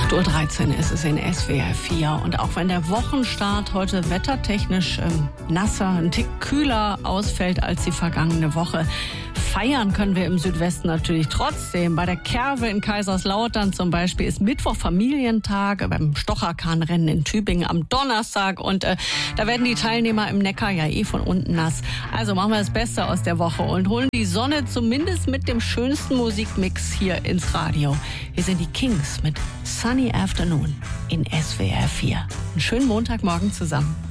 8:13 Uhr ist es in SWR 4. Und auch wenn der Wochenstart heute wettertechnisch nasser, ein Tick kühler ausfällt als die vergangene Woche, feiern können wir im Südwesten natürlich trotzdem. Bei der Kerwe in Kaiserslautern zum Beispiel ist Mittwoch Familientag, beim Stocherkahnrennen in Tübingen am Donnerstag. Und da werden die Teilnehmer im Neckar ja von unten nass. Also machen wir das Beste aus der Woche und holen die Sonne zumindest mit dem schönsten Musikmix hier ins Radio. Hier sind die Kings mit Sunny Afternoon in SWR 4. Einen schönen Montagmorgen zusammen.